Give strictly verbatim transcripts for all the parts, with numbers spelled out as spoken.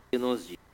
que nos diz.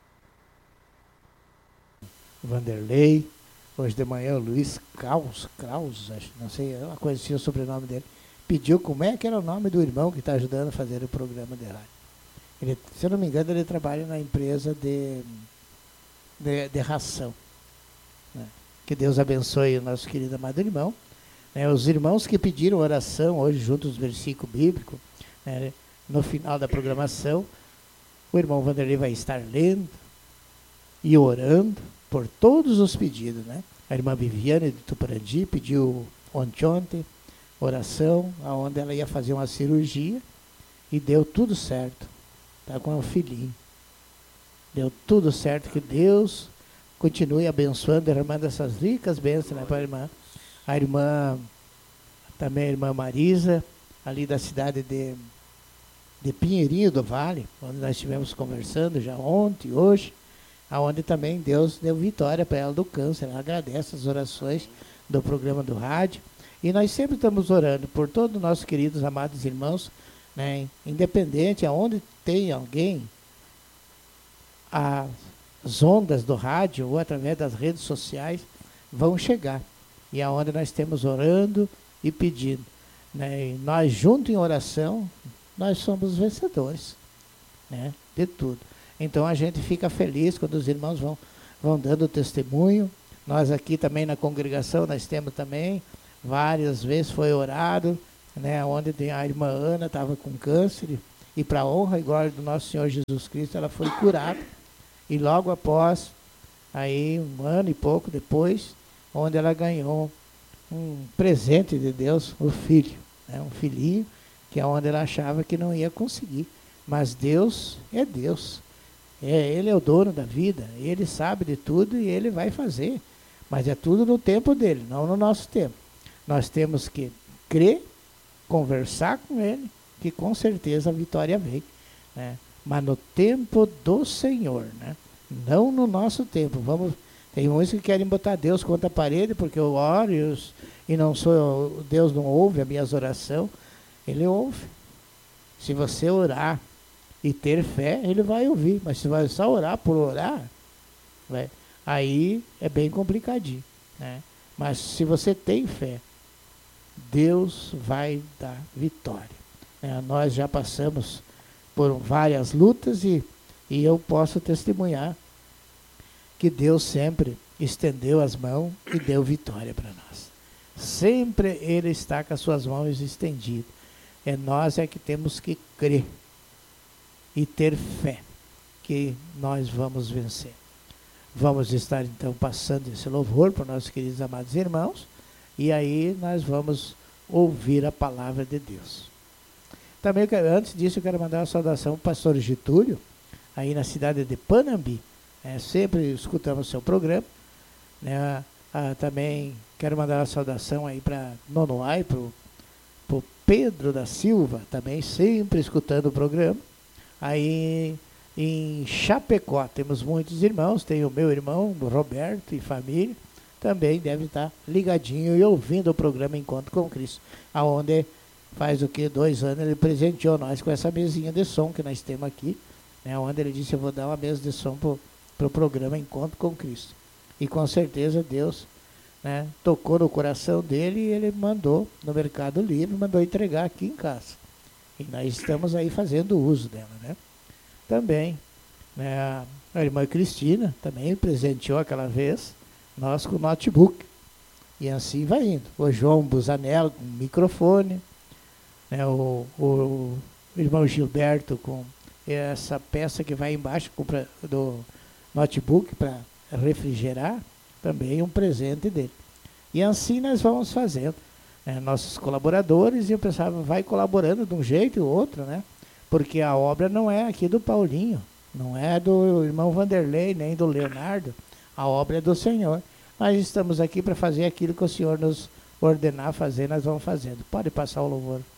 Vanderlei, hoje de manhã o Luiz Kraus, Kraus, acho, não sei, uma coisa assim, o sobrenome dele, pediu como é que era o nome do irmão que está ajudando a fazer o programa de rádio. Ele, se eu não me engano, ele trabalha na empresa de, de, de ração. Né? Que Deus abençoe o nosso querido amado irmão. Né? Os irmãos que pediram oração hoje, junto aos versículos bíblicos, né? No final da programação, o irmão Vanderlei vai estar lendo e orando por todos os pedidos, né? A irmã Viviane de Tuparandi pediu ontem, ontem oração, aonde ela ia fazer uma cirurgia e deu tudo certo. Está com um filhinho. Deu tudo certo, que Deus continue abençoando, derramando essas ricas bênçãos, né, para a irmã. A irmã, também a irmã Marisa, ali da cidade de, de Pinheirinho do Vale, onde nós estivemos conversando já ontem e hoje, aonde também Deus deu vitória para ela do câncer. Ela agradece as orações do programa do rádio. E nós sempre estamos orando por todos os nossos queridos, amados irmãos, né, independente aonde tem alguém, as ondas do rádio ou através das redes sociais vão chegar. E aonde nós estamos orando e pedindo. Né, e nós juntos em oração, nós somos vencedores, né, de tudo. Então a gente fica feliz quando os irmãos vão, vão dando testemunho. Nós aqui também na congregação, nós temos também, várias vezes foi orado, né, onde a irmã Ana estava com câncer, e para a honra e glória do nosso Senhor Jesus Cristo, ela foi curada. E logo após, aí um ano e pouco depois, onde ela ganhou um presente de Deus, o filho, né, um filhinho, que é onde ela achava que não ia conseguir. Mas Deus é Deus. É, ele é o dono da vida, ele sabe de tudo e ele vai fazer. Mas é tudo no tempo dele, não no nosso tempo. Nós temos que crer, conversar com ele, que com certeza a vitória vem. Né? Mas no tempo do Senhor, né? Não no nosso tempo. Vamos, tem uns que querem botar Deus contra a parede, porque eu oro e, os, e não sou, Deus não ouve as minhas orações. Ele ouve. Se você orar e ter fé, ele vai ouvir. Mas se vai só orar por orar, né, aí é bem complicadinho. Né? Mas se você tem fé, Deus vai dar vitória. Né? Nós já passamos por várias lutas e, e eu posso testemunhar que Deus sempre estendeu as mãos e deu vitória para nós. Sempre Ele está com as suas mãos estendidas. É nós é que temos que crer e ter fé que nós vamos vencer. Vamos estar então passando esse louvor para nossos queridos amados irmãos, e aí nós vamos ouvir a palavra de Deus. Também, antes disso, eu quero mandar uma saudação para o pastor Getúlio, aí na cidade de Panambi. É, sempre escutamos o seu programa. Né? Ah, também quero mandar uma saudação aí para Nonoai, para o Pedro da Silva, também sempre escutando o programa. Aí em Chapecó temos muitos irmãos, tem o meu irmão Roberto e família, também deve estar ligadinho e ouvindo o programa Encontro com Cristo, aonde faz o que? Dois anos ele presenteou nós com essa mesinha de som que nós temos aqui, né, onde ele disse, eu vou dar uma mesa de som para o pro programa Encontro com Cristo. E com certeza Deus, né, tocou no coração dele e ele mandou no Mercado Livre, mandou entregar aqui em casa. E nós estamos aí fazendo uso dela, né? Também, né, a irmã Cristina também presenteou aquela vez nós com notebook. E assim vai indo. O João Busanello com microfone, né, o, o irmão Gilberto com essa peça que vai embaixo do notebook para refrigerar, também um presente dele. E assim nós vamos fazendo. É, nossos colaboradores, e o pessoal vai colaborando de um jeito ou outro, né? Porque a obra não é aqui do Paulinho, não é do irmão Vanderlei, nem do Leonardo, a obra é do Senhor. Nós estamos aqui para fazer aquilo que o Senhor nos ordenar fazer, nós vamos fazendo. Pode passar o louvor.